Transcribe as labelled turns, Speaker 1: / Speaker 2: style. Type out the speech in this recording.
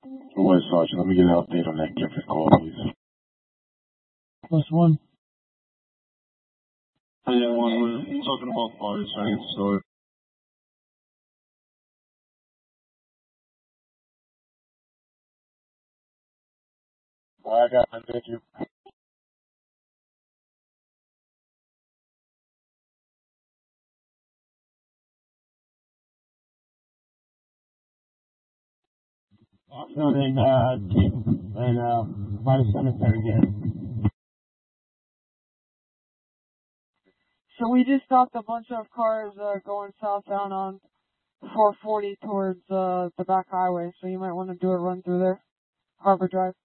Speaker 1: Wait, Sergeant, let me get an update on that Gifford call, please.
Speaker 2: +1.
Speaker 1: Hey, we're talking about fires right in the store. I got it, thank you.
Speaker 2: Building, and, by the cemetery here.
Speaker 3: So we just stopped a bunch of cars going southbound on 440 towards the back highway, so you might want to do a run through there, Harbor Drive.